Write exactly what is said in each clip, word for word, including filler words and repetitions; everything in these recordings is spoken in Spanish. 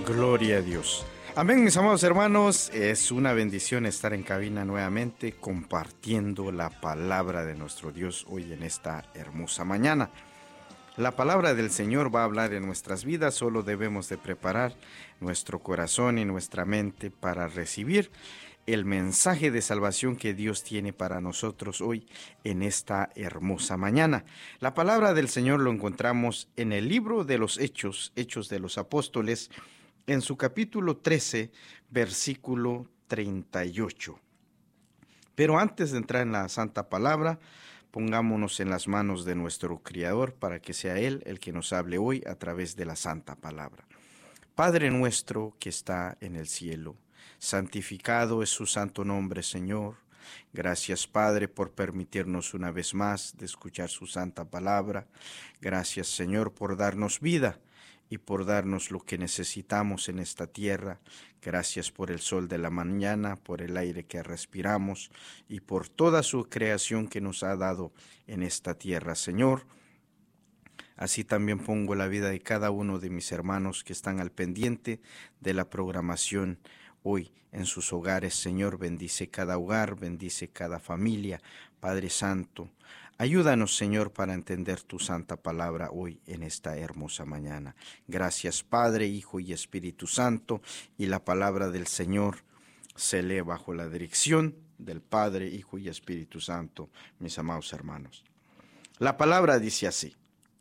Gloria a Dios. Amén, mis amados hermanos. Es una bendición estar en cabina nuevamente compartiendo la palabra de nuestro Dios hoy en esta hermosa mañana. La palabra del Señor va a hablar en nuestras vidas, solo debemos de preparar nuestro corazón y nuestra mente para recibir el mensaje de salvación que Dios tiene para nosotros hoy en esta hermosa mañana. La palabra del Señor lo encontramos en el libro de los Hechos, Hechos de los Apóstoles, en su capítulo trece, versículo treinta y ocho. Pero antes de entrar en la santa palabra, pongámonos en las manos de nuestro Criador para que sea Él el que nos hable hoy a través de la santa palabra. Padre nuestro que está en el cielo, santificado es su santo nombre, Señor. Gracias, Padre, por permitirnos una vez más de escuchar su santa palabra. Gracias, Señor, por darnos vida y por darnos lo que necesitamos en esta tierra. Gracias por el sol de la mañana, por el aire que respiramos y por toda su creación que nos ha dado en esta tierra, Señor. Así también pongo la vida de cada uno de mis hermanos que están al pendiente de la programación hoy en sus hogares. Señor, bendice cada hogar, bendice cada familia. Padre Santo, ayúdanos, Señor, para entender tu santa palabra hoy en esta hermosa mañana. Gracias, Padre, Hijo y Espíritu Santo, y la palabra del Señor se lee bajo la dirección del Padre, Hijo y Espíritu Santo, mis amados hermanos. La palabra dice así: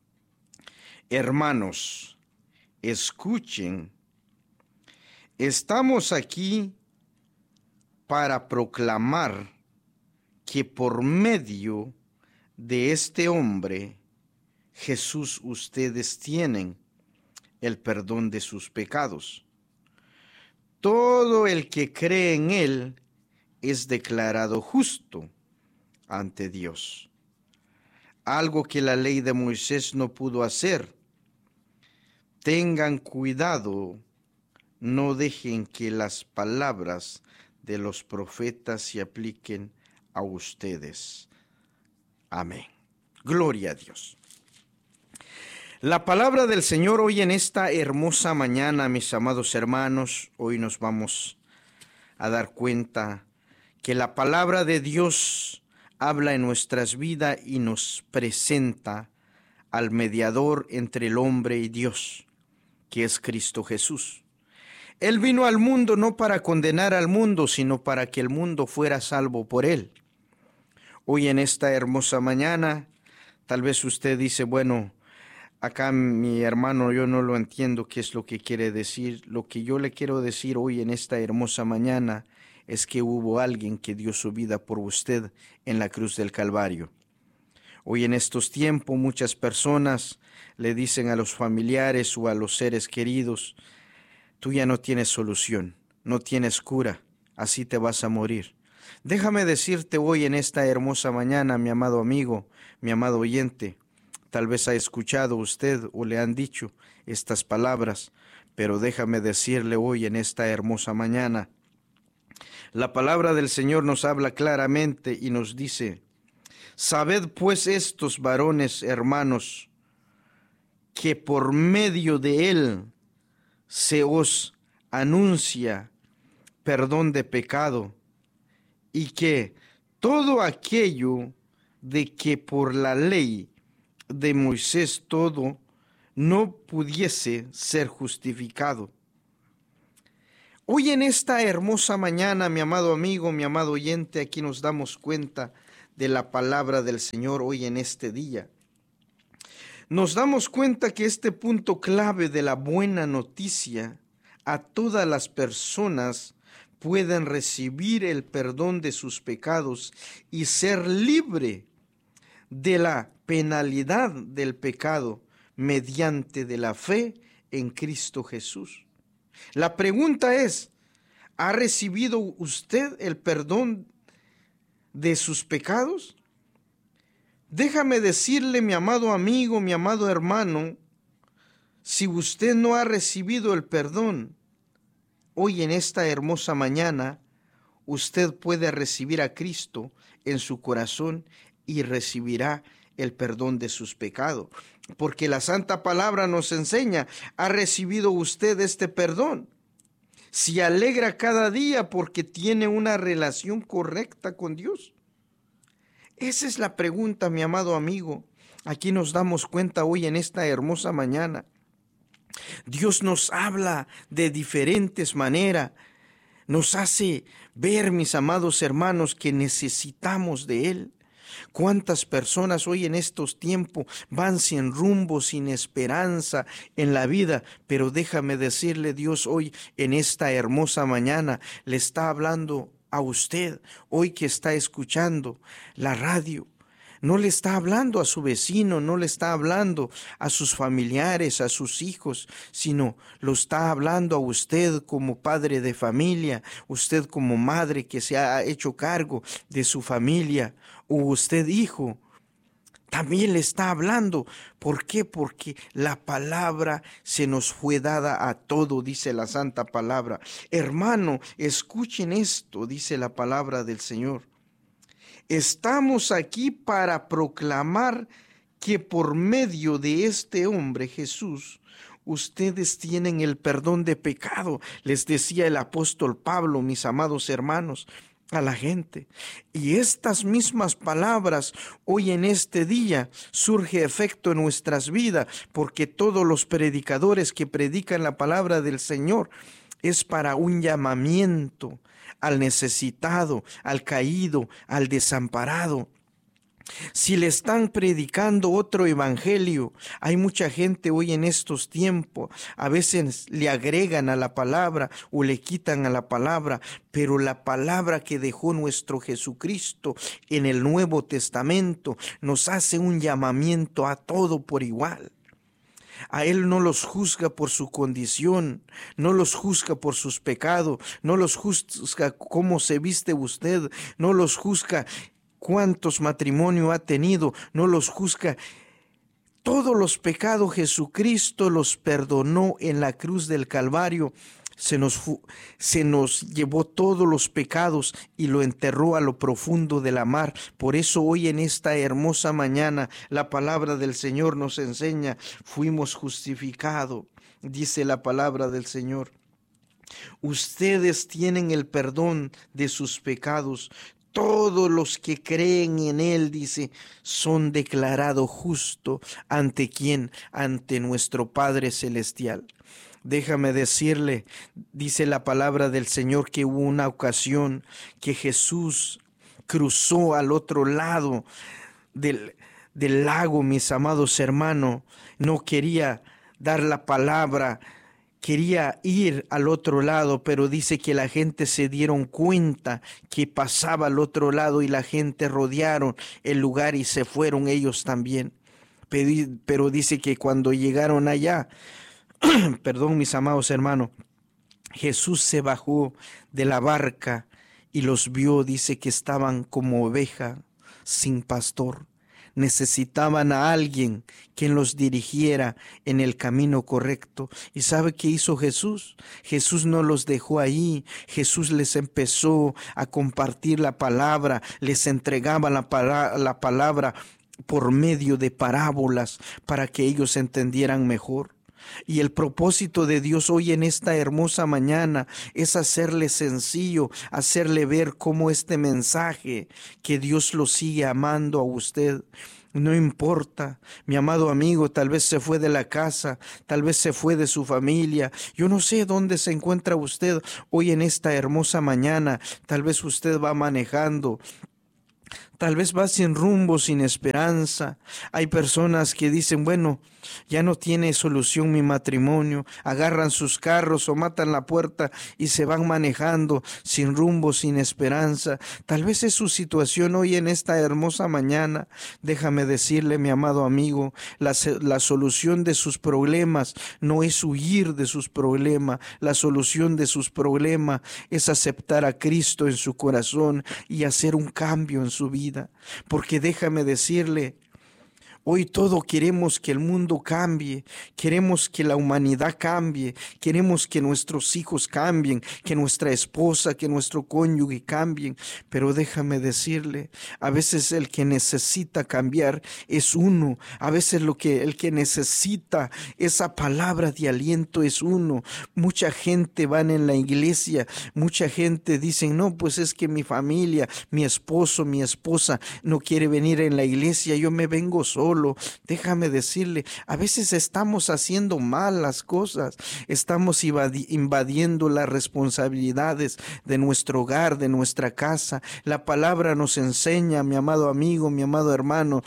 hermanos, escuchen, estamos aquí para proclamar que por medio de este hombre, Jesús, ustedes tienen el perdón de sus pecados. Todo el que cree en él es declarado justo ante Dios, algo que la ley de Moisés no pudo hacer. Tengan cuidado, no dejen que las palabras de los profetas se apliquen a ustedes. Amén. Gloria a Dios. La palabra del Señor hoy en esta hermosa mañana, mis amados hermanos, hoy nos vamos a dar cuenta que la palabra de Dios habla en nuestras vidas y nos presenta al mediador entre el hombre y Dios, que es Cristo Jesús. Él vino al mundo no para condenar al mundo, sino para que el mundo fuera salvo por él. Hoy en esta hermosa mañana, tal vez usted dice, bueno, acá mi hermano, yo no lo entiendo qué es lo que quiere decir. Lo que yo le quiero decir hoy en esta hermosa mañana es que hubo alguien que dio su vida por usted en la cruz del Calvario. Hoy en estos tiempos muchas personas le dicen a los familiares o a los seres queridos, tú ya no tienes solución, no tienes cura, así te vas a morir. Déjame decirte hoy en esta hermosa mañana, mi amado amigo, mi amado oyente, tal vez ha escuchado usted o le han dicho estas palabras, pero déjame decirle hoy en esta hermosa mañana, la palabra del Señor nos habla claramente y nos dice, sabed pues estos varones hermanos, que por medio de él se os anuncia perdón de pecado, y que todo aquello de que por la ley de Moisés todo no pudiese ser justificado. Hoy en esta hermosa mañana, mi amado amigo, mi amado oyente, aquí nos damos cuenta de la palabra del Señor hoy en este día. Nos damos cuenta que este punto clave de la buena noticia a todas las personas pueden recibir el perdón de sus pecados y ser libre de la penalidad del pecado mediante de la fe en Cristo Jesús. La pregunta es, ¿ha recibido usted el perdón de sus pecados? Déjame decirle, mi amado amigo, mi amado hermano, si usted no ha recibido el perdón, hoy en esta hermosa mañana, usted puede recibir a Cristo en su corazón y recibirá el perdón de sus pecados. porque la Santa Palabra nos enseña, ¿ha recibido usted este perdón? ¿Se alegra cada día porque tiene una relación correcta con Dios? Esa es la pregunta, mi amado amigo. Aquí nos damos cuenta hoy en esta hermosa mañana. Dios nos habla de diferentes maneras. Nos hace ver, mis amados hermanos, que necesitamos de Él. ¿Cuántas personas hoy en estos tiempos van sin rumbo, sin esperanza en la vida? Pero déjame decirle, Dios hoy en esta hermosa mañana le está hablando a usted, hoy que está escuchando la radio. No le está hablando a su vecino, no le está hablando a sus familiares, a sus hijos, sino lo está hablando a usted como padre de familia, usted como madre que se ha hecho cargo de su familia, o usted hijo. También le está hablando. ¿Por qué? Porque la palabra se nos fue dada a todo, dice la Santa Palabra. Hermano, escuchen esto, dice la palabra del Señor. Estamos aquí para proclamar que por medio de este hombre Jesús, ustedes tienen el perdón de pecado, les decía el apóstol Pablo, mis amados hermanos, a la gente. Y estas mismas palabras hoy en este día surge efecto en nuestras vidas, porque todos los predicadores que predican la palabra del Señor es para un llamamiento al necesitado, al caído, al desamparado. Si le están predicando otro evangelio, hay mucha gente hoy en estos tiempos, a veces le agregan a la palabra o le quitan a la palabra, pero la palabra que dejó nuestro Jesucristo en el Nuevo Testamento nos hace un llamamiento a todo por igual. A Él no los juzga por su condición, no los juzga por sus pecados, no los juzga cómo se viste usted, no los juzga cuántos matrimonios ha tenido, no los juzga. Todos los pecados Jesucristo los perdonó en la cruz del Calvario. Se nos, se nos llevó todos los pecados y lo enterró a lo profundo de la mar. Por eso hoy en esta hermosa mañana la palabra del Señor nos enseña, fuimos justificados, dice la palabra del Señor. Ustedes tienen el perdón de sus pecados. Todos los que creen en Él, dice, son declarados justos. ¿Ante quién? Ante nuestro Padre Celestial. Déjame decirle, dice la palabra del Señor, que hubo una ocasión que Jesús cruzó al otro lado del, del lago, mis amados hermanos. No quería dar la palabra, quería ir al otro lado, pero dice que la gente se dieron cuenta que pasaba al otro lado y la gente rodearon el lugar y se fueron ellos también. Pero, pero dice que cuando llegaron allá, perdón, mis amados hermanos, Jesús se bajó de la barca y los vio, dice que estaban como oveja sin pastor. Necesitaban a alguien quien los dirigiera en el camino correcto. ¿Y sabe qué hizo Jesús? Jesús no los dejó ahí. Jesús les empezó a compartir la palabra, les entregaba la, la palabra por medio de parábolas para que ellos entendieran mejor. Y el propósito de Dios hoy en esta hermosa mañana es hacerle sencillo, hacerle ver cómo este mensaje, que Dios lo sigue amando a usted. No importa, mi amado amigo, tal vez se fue de la casa, tal vez se fue de su familia. Yo no sé dónde se encuentra usted hoy en esta hermosa mañana. Tal vez usted va manejando. Tal vez va sin rumbo, sin esperanza. Hay personas que dicen, bueno, ya no tiene solución mi matrimonio. Agarran sus carros o matan la puerta y se van manejando sin rumbo, sin esperanza. Tal vez es su situación hoy en esta hermosa mañana. Déjame decirle, mi amado amigo, la, la solución de sus problemas no es huir de sus problemas. La solución de sus problemas es aceptar a Cristo en su corazón y hacer un cambio en su vida. Porque déjame decirle, Hoy todo queremos que el mundo cambie, queremos que la humanidad cambie, queremos que nuestros hijos cambien, que nuestra esposa, que nuestro cónyuge cambien. Pero déjame decirle, a veces el que necesita cambiar es uno, a veces lo que, el que necesita esa palabra de aliento es uno. Mucha gente van en la iglesia, mucha gente dicen, no, pues es que mi familia, mi esposo, mi esposa no quiere venir en la iglesia, yo me vengo solo. Déjame decirle, a veces estamos haciendo mal las cosas, estamos invadiendo las responsabilidades de nuestro hogar, de nuestra casa. La palabra nos enseña, mi amado amigo, mi amado hermano,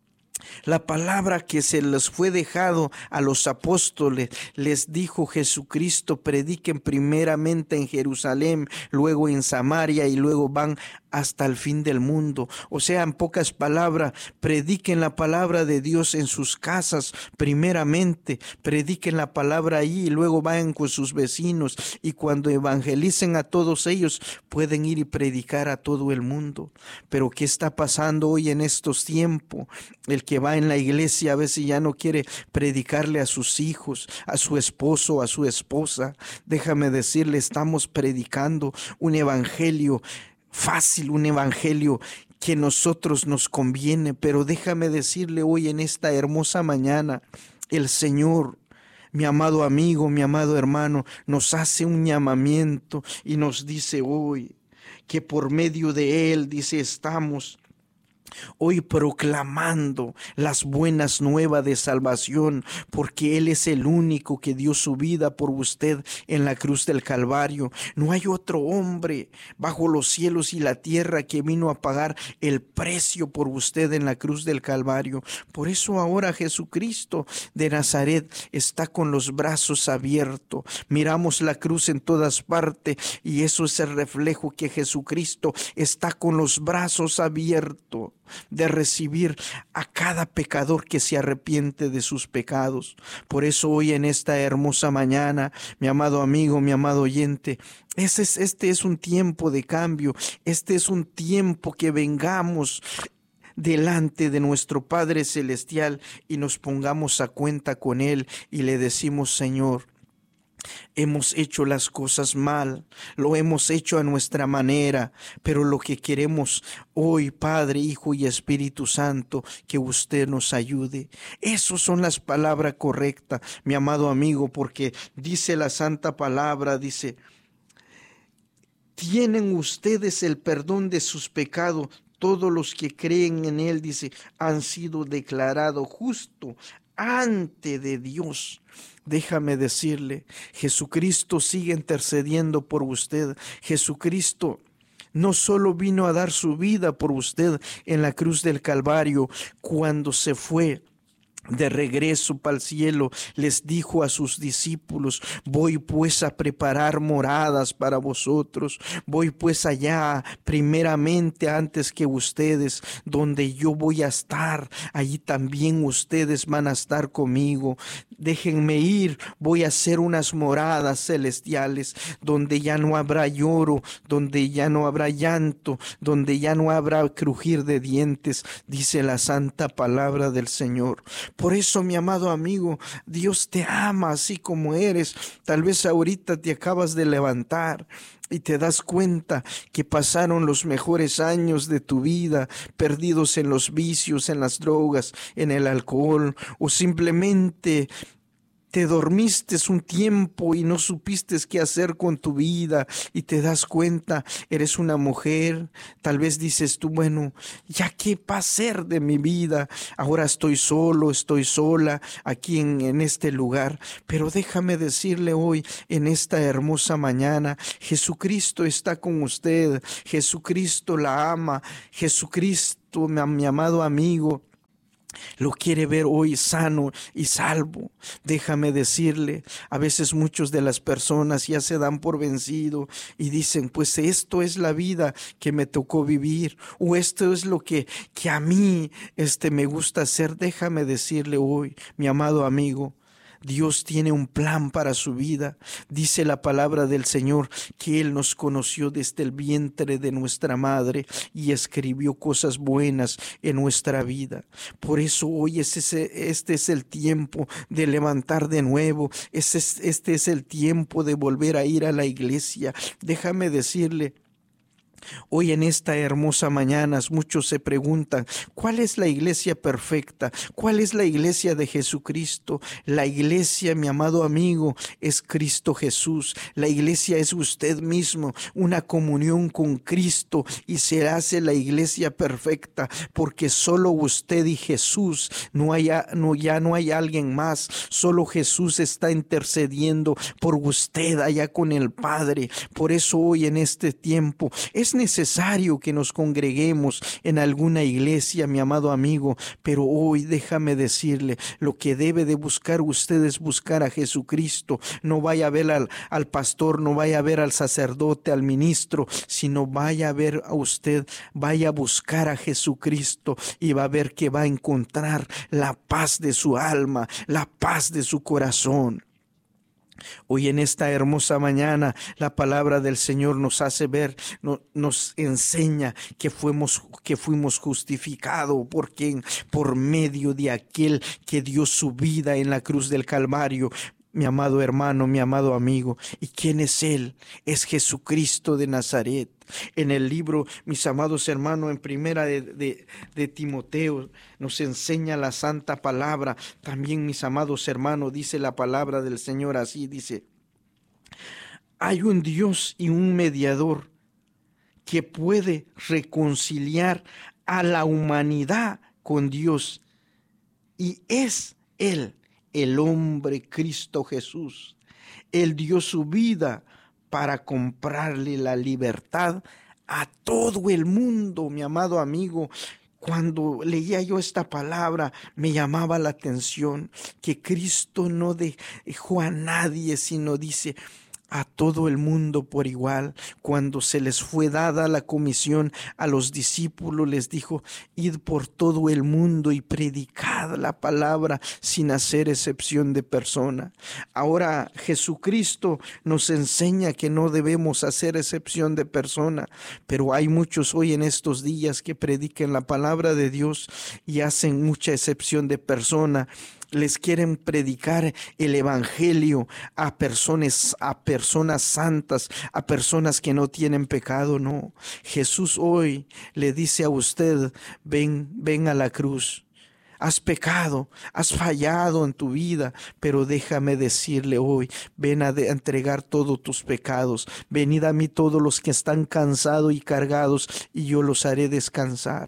la palabra que se les fue dejado a los apóstoles, les dijo Jesucristo, prediquen primeramente en Jerusalén, luego en Samaria y luego van hasta el fin del mundo. O sea, en pocas palabras, prediquen la palabra de Dios en sus casas primeramente, prediquen la palabra ahí y luego vayan con sus vecinos, y cuando evangelicen a todos ellos pueden ir y predicar a todo el mundo. Pero ¿qué está pasando hoy en estos tiempos? El que va en la iglesia a veces ya no quiere predicarle a sus hijos, a su esposo, a su esposa. Déjame decirle, estamos predicando un evangelio fácil, un evangelio que nosotros nos conviene, pero déjame decirle hoy en esta hermosa mañana, el Señor, mi amado amigo, mi amado hermano, nos hace un llamamiento y nos dice hoy que por medio de Él, dice, estamos hoy proclamando las buenas nuevas de salvación, porque Él es el único que dio su vida por usted en la cruz del Calvario. No hay otro hombre bajo los cielos y la tierra que vino a pagar el precio por usted en la cruz del Calvario. Por eso ahora Jesucristo de Nazaret está con los brazos abiertos. Miramos la cruz en todas partes y eso es el reflejo que Jesucristo está con los brazos abiertos de recibir a cada pecador que se arrepiente de sus pecados. Por eso hoy en esta hermosa mañana, mi amado amigo, mi amado oyente, este es, este es un tiempo de cambio, este es un tiempo que vengamos delante de nuestro Padre Celestial y nos pongamos a cuenta con Él y le decimos, Señor, hemos hecho las cosas mal, lo hemos hecho a nuestra manera, pero lo que queremos hoy, Padre, Hijo y Espíritu Santo, que usted nos ayude. Esas son las palabras correctas, mi amado amigo, porque dice la santa palabra, dice, tienen ustedes el perdón de sus pecados. Todos los que creen en Él, dice, han sido declarados justos ante de Dios. Déjame decirle, Jesucristo sigue intercediendo por usted. Jesucristo no solo vino a dar su vida por usted en la cruz del Calvario, cuando se fue de regreso para el cielo, les dijo a sus discípulos, voy pues a preparar moradas para vosotros, voy pues allá primeramente antes que ustedes, donde yo voy a estar, allí también ustedes van a estar conmigo. Déjenme ir, voy a hacer unas moradas celestiales, donde ya no habrá lloro, donde ya no habrá llanto, donde ya no habrá crujir de dientes, dice la santa palabra del Señor. Por eso, mi amado amigo, Dios te ama así como eres. Tal vez ahorita te acabas de levantar y te das cuenta que pasaron los mejores años de tu vida perdidos en los vicios, en las drogas, en el alcohol, o simplemente te dormiste un tiempo y no supiste qué hacer con tu vida y te das cuenta, eres una mujer, tal vez dices tú, bueno, ¿ya qué va a ser de mi vida? Ahora estoy solo, estoy sola aquí en, en este lugar, pero déjame decirle hoy, en esta hermosa mañana, Jesucristo está con usted, Jesucristo la ama, Jesucristo, mi, mi amado amigo, lo quiere ver hoy sano y salvo. Déjame decirle, a veces muchas de las personas ya se dan por vencido y dicen, pues esto es la vida que me tocó vivir, o esto es lo que, que a mí este, me gusta hacer. Déjame decirle hoy, mi amado amigo, Dios tiene un plan para su vida. Dice la palabra del Señor que Él nos conoció desde el vientre de nuestra madre y escribió cosas buenas en nuestra vida. Por eso hoy es ese, este es el tiempo de levantar de nuevo. Este es, este es el tiempo de volver a ir a la iglesia. Déjame decirle, hoy en esta hermosa mañana muchos se preguntan, ¿cuál es la iglesia perfecta? ¿Cuál es la iglesia de Jesucristo? La iglesia, mi amado amigo, es Cristo Jesús. La iglesia es usted mismo, una comunión con Cristo, y se hace la iglesia perfecta porque solo usted y Jesús, no hay, no, ya no hay alguien más. Solo Jesús está intercediendo por usted allá con el Padre. Por eso hoy en este tiempo es necesario que nos congreguemos en alguna iglesia, mi amado amigo, pero hoy déjame decirle, lo que debe de buscar usted es buscar a Jesucristo. No vaya a ver al, al pastor, no vaya a ver al sacerdote, al ministro, sino vaya a ver a usted, vaya a buscar a Jesucristo y va a ver que va a encontrar la paz de su alma, la paz de su corazón. Hoy en esta hermosa mañana la palabra del Señor nos hace ver, no, nos enseña que fuimos, que fuimos justificados por quien, por medio de aquel que dio su vida en la cruz del Calvario. Mi amado hermano, mi amado amigo, ¿y quién es Él? Es Jesucristo de Nazaret. En el libro, mis amados hermanos, en primera de, de, de Timoteo, nos enseña la santa palabra. También, mis amados hermanos, dice la palabra del Señor así, dice: hay un Dios y un mediador que puede reconciliar a la humanidad con Dios, y es Él, el hombre Cristo Jesús. Él dio su vida para comprarle la libertad a todo el mundo, mi amado amigo. Cuando leía yo esta palabra, me llamaba la atención que Cristo no dejó a nadie, sino dice a todo el mundo por igual. Cuando se les fue dada la comisión a los discípulos, les dijo: id por todo el mundo y predicad la palabra sin hacer excepción de persona. Ahora Jesucristo nos enseña que no debemos hacer excepción de persona, pero hay muchos hoy en estos días que predican la palabra de Dios y hacen mucha excepción de persona. Les quieren predicar el evangelio a personas, a personas santas, a personas que no tienen pecado. No, Jesús hoy le dice a usted: ven, ven a la cruz. Has pecado, has fallado en tu vida, pero déjame decirle hoy: ven a, de, a entregar todos tus pecados. Venid a mí todos los que están cansados y cargados, y yo los haré descansar.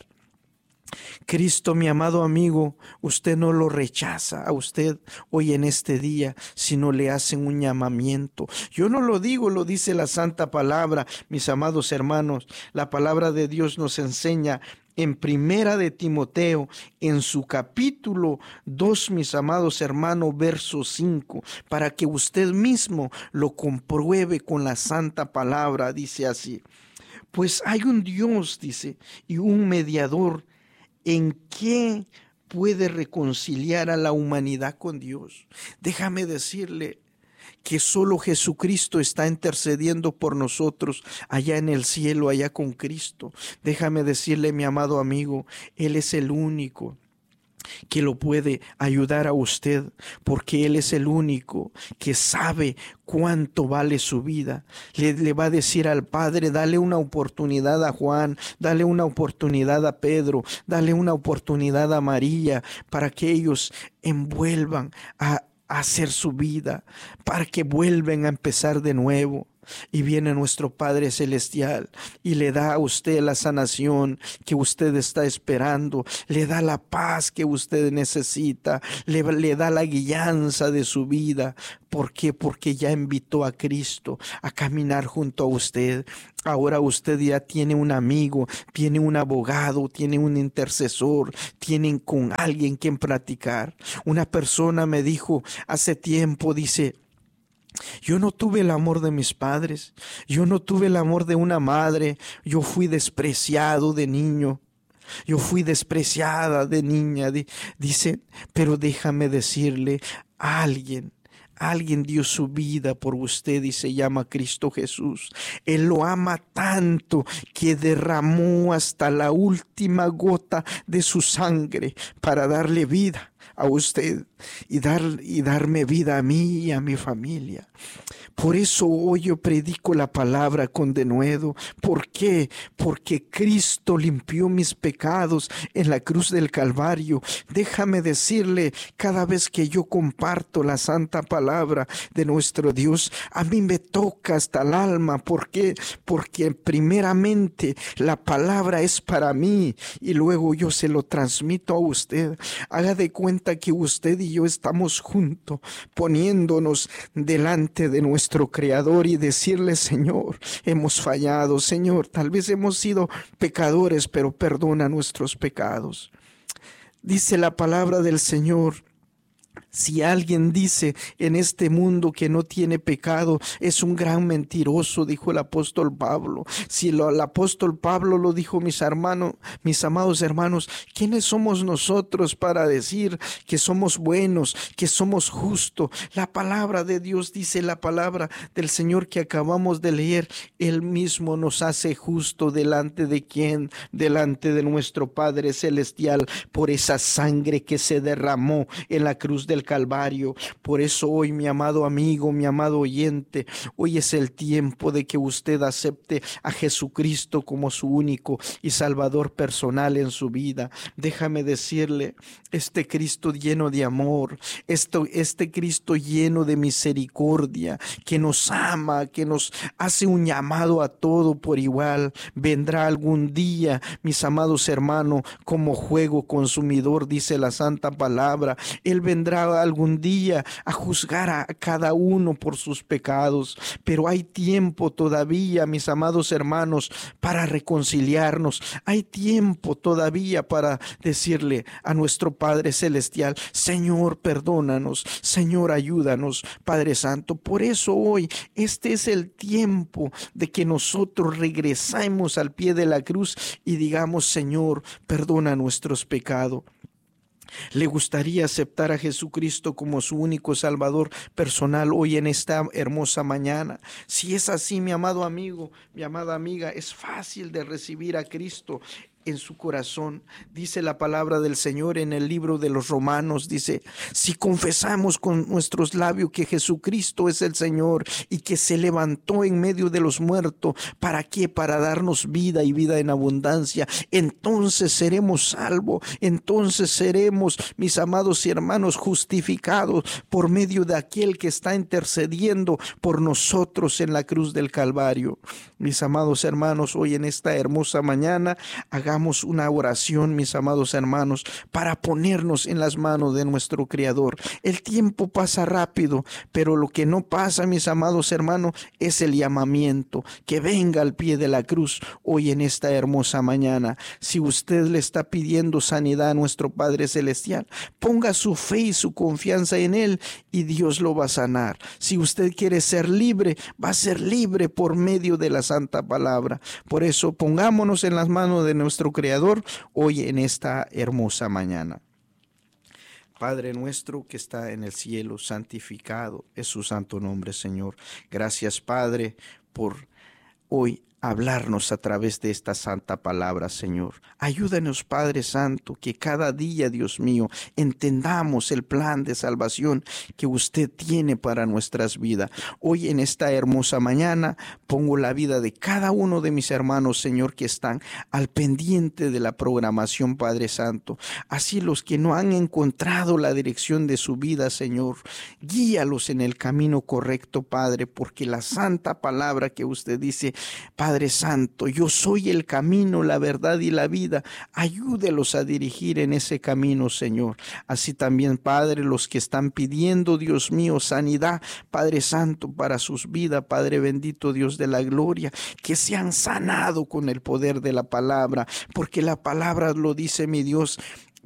Cristo, mi amado amigo, usted no lo rechaza a usted hoy en este día, sino le hacen un llamamiento. Yo no lo digo, lo dice la santa palabra, mis amados hermanos. La palabra de Dios nos enseña en primera de Timoteo, en su capítulo dos, mis amados hermanos, verso cinco, para que usted mismo lo compruebe con la santa palabra. Dice así: pues hay un Dios, dice, y un mediador, ¿en qué puede reconciliar a la humanidad con Dios? Déjame decirle que solo Jesucristo está intercediendo por nosotros allá en el cielo, allá con Cristo. Déjame decirle, mi amado amigo, Él es el único que lo puede ayudar a usted, porque Él es el único que sabe cuánto vale su vida. Le, le va a decir al Padre: dale una oportunidad a Juan, dale una oportunidad a Pedro, dale una oportunidad a María, para que ellos envuelvan a, a hacer su vida, para que vuelvan a empezar de nuevo. Y viene nuestro Padre Celestial y le da a usted la sanación que usted está esperando, le da la paz que usted necesita, le, le da la guianza de su vida. ¿Por qué? Porque ya invitó a Cristo a caminar junto a usted. Ahora usted ya tiene un amigo, tiene un abogado, tiene un intercesor, tienen con alguien quien platicar. Una persona me dijo hace tiempo, dice: yo no tuve el amor de mis padres, yo no tuve el amor de una madre, yo fui despreciado de niño, yo fui despreciada de niña, dice, pero déjame decirle, Alguien, alguien dio su vida por usted y se llama Cristo Jesús. Él lo ama tanto que derramó hasta la última gota de su sangre para darle vida a usted y, dar, y darme vida a mí y a mi familia. Por eso hoy yo predico la palabra con denuedo. ¿Por qué? Porque Cristo limpió mis pecados en la cruz del Calvario. Déjame decirle, cada vez que yo comparto la santa palabra de nuestro Dios, a mí me toca hasta el alma. ¿Por qué? Porque primeramente la palabra es para mí y luego yo se lo transmito a usted. Haga de cuenta que usted y yo estamos juntos, poniéndonos delante de nuestro Creador y decirle: Señor, hemos fallado, Señor, tal vez hemos sido pecadores, pero perdona nuestros pecados. Dice la palabra del Señor: si alguien dice en este mundo que no tiene pecado, es un gran mentiroso, dijo el apóstol Pablo. Si lo, el apóstol Pablo lo dijo, mis hermanos, mis amados hermanos, ¿quiénes somos nosotros para decir que somos buenos, que somos justos? La palabra de Dios dice, la palabra del Señor que acabamos de leer, Él mismo nos hace justo delante de quién, delante de nuestro Padre Celestial, por esa sangre que se derramó en la cruz del Calvario. Por eso hoy, mi amado amigo, mi amado oyente, hoy es el tiempo de que usted acepte a Jesucristo como su único y Salvador personal en su vida. Déjame decirle, este Cristo lleno de amor, esto, este Cristo lleno de misericordia, que nos ama, que nos hace un llamado a todo por igual, vendrá algún día, mis amados hermanos, como juego consumidor, dice la santa palabra. Él vendrá algún día a juzgar a cada uno por sus pecados, pero hay tiempo todavía, mis amados hermanos, para reconciliarnos. Hay tiempo todavía para decirle a nuestro Padre Celestial: Señor, perdónanos, Señor, ayúdanos, Padre Santo. Por eso hoy este es el tiempo de que nosotros regresemos al pie de la cruz y digamos: Señor, perdona nuestros pecados. ¿Le gustaría aceptar a Jesucristo como su único Salvador personal hoy en esta hermosa mañana? Si es así, mi amado amigo, mi amada amiga, es fácil de recibir a Cristo en su corazón. Dice la palabra del Señor en el libro de los Romanos, dice: si confesamos con nuestros labios que Jesucristo es el Señor y que se levantó en medio de los muertos, ¿para qué? Para darnos vida y vida en abundancia. Entonces seremos salvos, entonces seremos, mis amados y hermanos, justificados por medio de aquel que está intercediendo por nosotros en la cruz del Calvario. Mis amados hermanos, hoy en esta hermosa mañana, hagamos una oración, mis amados hermanos, para ponernos en las manos de nuestro Creador. El tiempo pasa rápido, pero lo que no pasa, mis amados hermanos, es el llamamiento, que venga al pie de la cruz hoy en esta hermosa mañana. Si usted le está pidiendo sanidad a nuestro Padre Celestial, ponga su fe y su confianza en Él y Dios lo va a sanar. Si usted quiere ser libre, va a ser libre por medio de la santa palabra. Por eso pongámonos en las manos de nuestro Creador hoy en esta hermosa mañana. Padre nuestro que está en el cielo, santificado es su santo nombre, Señor. Gracias, Padre, por hoy hablarnos a través de esta santa palabra, Señor. Ayúdanos, Padre Santo, que cada día, Dios mío, entendamos el plan de salvación que usted tiene para nuestras vidas. Hoy en esta hermosa mañana pongo la vida de cada uno de mis hermanos, Señor, que están al pendiente de la programación, Padre Santo. Así los que no han encontrado la dirección de su vida, Señor, guíalos en el camino correcto, Padre, porque la santa palabra que usted dice: Padre Santo, yo soy el camino, la verdad y la vida. Ayúdelos a dirigir en ese camino, Señor. Así también, Padre, los que están pidiendo, Dios mío, sanidad, Padre Santo, para sus vidas, Padre bendito, Dios de la gloria, que sean sanados con el poder de la palabra, porque la palabra lo dice, mi Dios.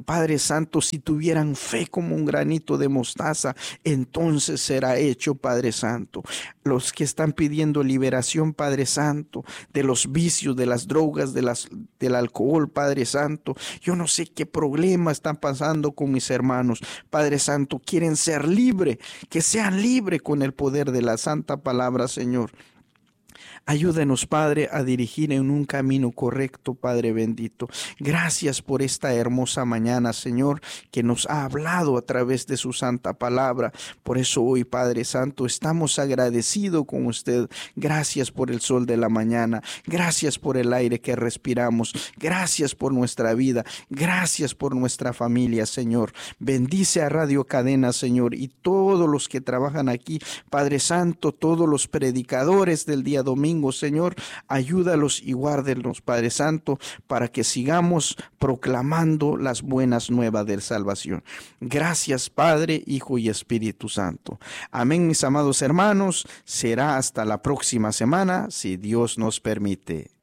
Padre Santo, si tuvieran fe como un granito de mostaza, entonces será hecho, Padre Santo. Los que están pidiendo liberación, Padre Santo, de los vicios, de las drogas, de las, del alcohol, Padre Santo. Yo no sé qué problema están pasando con mis hermanos. Padre Santo, quieren ser libres, que sean libres con el poder de la santa palabra, Señor. Ayúdenos, Padre, a dirigir en un camino correcto, Padre bendito. Gracias por esta hermosa mañana, Señor, que nos ha hablado a través de su santa palabra. Por eso hoy, Padre Santo, estamos agradecidos con usted. Gracias por el sol de la mañana. Gracias por el aire que respiramos. Gracias por nuestra vida. Gracias por nuestra familia, Señor. Bendice a Radio Cadena, Señor, y todos los que trabajan aquí, Padre Santo, todos los predicadores del día domingo, Señor, ayúdalos y guárdenos, Padre Santo, para que sigamos proclamando las buenas nuevas de salvación. Gracias, Padre, Hijo y Espíritu Santo. Amén, mis amados hermanos. Será hasta la próxima semana, si Dios nos permite.